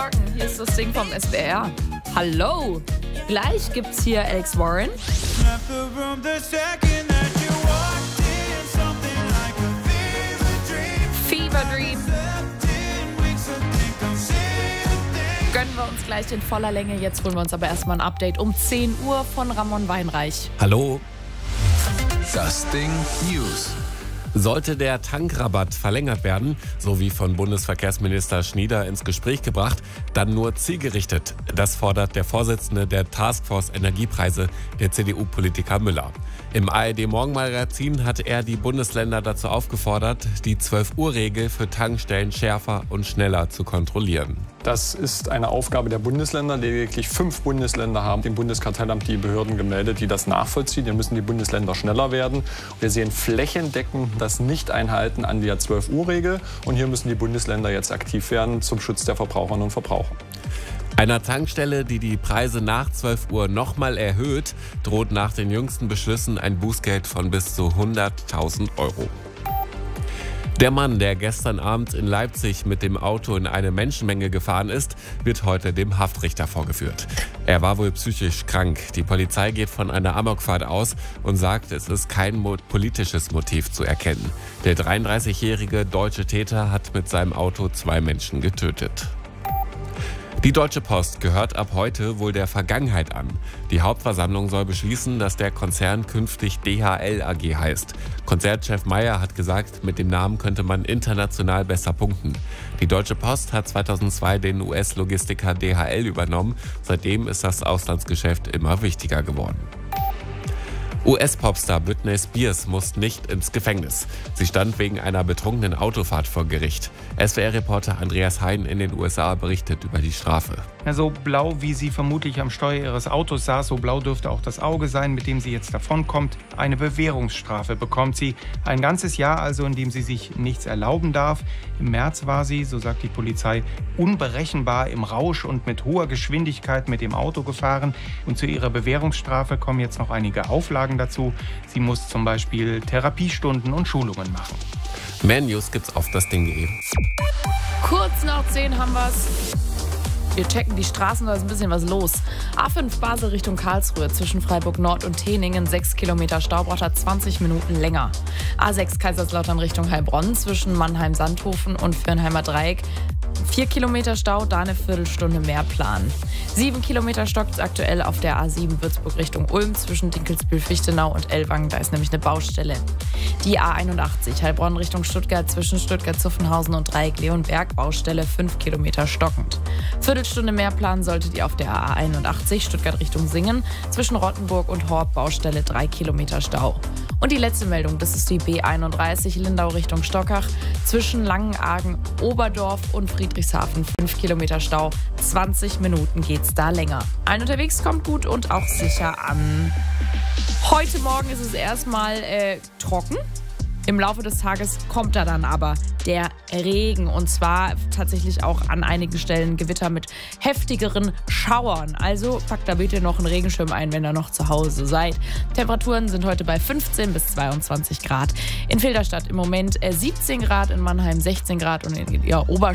Morgen, hier ist das Ding vom SWR. Hallo, gleich gibt's hier Alex Warren. Fever Dream. Gönnen wir uns gleich in voller Länge. Jetzt holen wir uns aber erstmal ein Update um 10 Uhr von Ramon Weinreich. Hallo. Das Ding News. Sollte der Tankrabatt verlängert werden, so wie von Bundesverkehrsminister Schnieder ins Gespräch gebracht, dann nur zielgerichtet. Das fordert der Vorsitzende der Taskforce Energiepreise, der CDU-Politiker Müller. Im ARD-Morgenmagazin hat er die Bundesländer dazu aufgefordert, die 12-Uhr-Regel für Tankstellen schärfer und schneller zu kontrollieren. Das ist eine Aufgabe der Bundesländer. Lediglich 5 Bundesländer haben dem Bundeskartellamt die Behörden gemeldet, die das nachvollziehen. Hier müssen die Bundesländer schneller werden. Wir sehen flächendeckend das Nicht-Einhalten an der 12-Uhr-Regel. Und hier müssen die Bundesländer jetzt aktiv werden zum Schutz der Verbraucherinnen und Verbraucher. Einer Tankstelle, die die Preise nach 12 Uhr nochmal erhöht, droht nach den jüngsten Beschlüssen ein Bußgeld von bis zu 100.000 Euro. Der Mann, der gestern Abend in Leipzig mit dem Auto in eine Menschenmenge gefahren ist, wird heute dem Haftrichter vorgeführt. Er war wohl psychisch krank. Die Polizei geht von einer Amokfahrt aus und sagt, es ist kein politisches Motiv zu erkennen. Der 33-jährige deutsche Täter hat mit seinem Auto 2 Menschen getötet. Die Deutsche Post gehört ab heute wohl der Vergangenheit an. Die Hauptversammlung soll beschließen, dass der Konzern künftig DHL AG heißt. Konzernchef Meyer hat gesagt, mit dem Namen könnte man international besser punkten. Die Deutsche Post hat 2002 den US-Logistiker DHL übernommen. Seitdem ist das Auslandsgeschäft immer wichtiger geworden. US-Popstar Britney Spears muss nicht ins Gefängnis. Sie stand wegen einer betrunkenen Autofahrt vor Gericht. SWR-Reporter Andreas Hein in den USA berichtet über die Strafe. Ja, so blau, wie sie vermutlich am Steuer ihres Autos saß, so blau dürfte auch das Auge sein, mit dem sie jetzt davonkommt. Eine Bewährungsstrafe bekommt sie. Ein ganzes Jahr also, in dem sie sich nichts erlauben darf. Im März war sie, so sagt die Polizei, unberechenbar im Rausch und mit hoher Geschwindigkeit mit dem Auto gefahren. Und zu ihrer Bewährungsstrafe kommen jetzt noch einige Auflagen dazu. Sie muss zum Beispiel Therapiestunden und Schulungen machen. Mehr News gibt's auf dasding.de. Kurz nach 10 haben wir's. Wir checken die Straßen, da ist ein bisschen was los. A5 Basel Richtung Karlsruhe zwischen Freiburg Nord und Teningen, 6 Kilometer Stau, braucht 20 Minuten länger. A6 Kaiserslautern Richtung Heilbronn zwischen Mannheim-Sandhofen und Fürnheimer Dreieck, 4 Kilometer Stau, da eine Viertelstunde mehr planen. 7 Kilometer stockt aktuell auf der A7 Würzburg Richtung Ulm zwischen Dinkelsbühl-Fichtenau und Ellwangen. Da ist nämlich eine Baustelle. Die A81 Heilbronn Richtung Stuttgart zwischen Stuttgart-Zuffenhausen und Dreieck-Leonberg. Baustelle 5 Kilometer stockend. Viertelstunde mehr planen solltet ihr auf der A81 Stuttgart Richtung Singen zwischen Rottenburg und Horb. Baustelle 3 Kilometer Stau. Und die letzte Meldung, das ist die B31 Lindau Richtung Stockach zwischen Langenargen, Oberdorf und Friedrichshafen. 5 Kilometer Stau, 20 Minuten geht's da länger. Ein unterwegs kommt gut und auch sicher an. Heute Morgen ist es erstmal trocken. Im Laufe des Tages kommt da dann aber der Regen und zwar tatsächlich auch an einigen Stellen Gewitter mit heftigeren Schauern. Also packt da bitte noch einen Regenschirm ein, wenn ihr noch zu Hause seid. Temperaturen sind heute bei 15 bis 22 Grad. In Filderstadt im Moment 17 Grad, in Mannheim 16 Grad und in Oberschwaben